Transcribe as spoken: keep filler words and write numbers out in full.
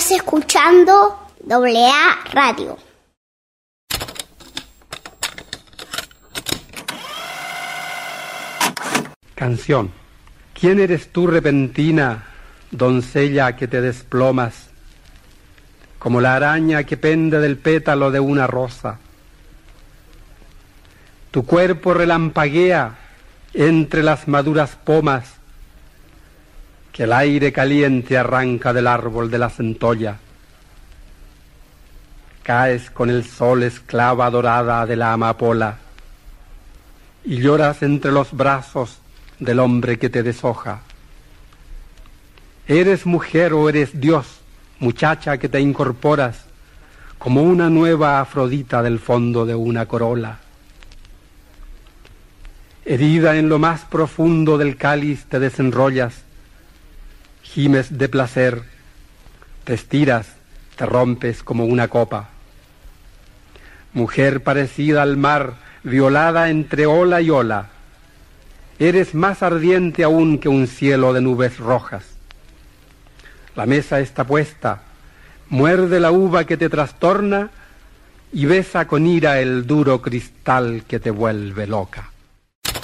Estás escuchando Doble A Radio. Canción. ¿Quién eres tú, repentina, doncella que te desplomas, como la araña que pende del pétalo de una rosa? Tu cuerpo relampaguea entre las maduras pomas que el aire caliente arranca del árbol de la centolla. Caes con el sol esclava dorada de la amapola y lloras entre los brazos del hombre que te deshoja. ¿Eres mujer o eres Dios, muchacha que te incorporas como una nueva Afrodita del fondo de una corola? Herida en lo más profundo del cáliz te desenrollas, gimes de placer, te estiras, te rompes como una copa. Mujer parecida al mar, violada entre ola y ola, eres más ardiente aún que un cielo de nubes rojas. La mesa está puesta, muerde la uva que te trastorna y besa con ira el duro cristal que te vuelve loca.